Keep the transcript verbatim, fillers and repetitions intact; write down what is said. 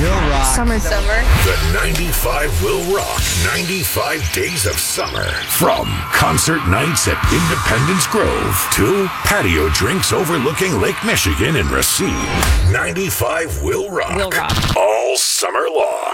Will rock. Summer. Summer. The ninety-five will rock ninety-five days of summer. From concert nights at Independence Grove to patio drinks overlooking Lake Michigan and Racine. ninety-five will rock. Will rock. All summer long.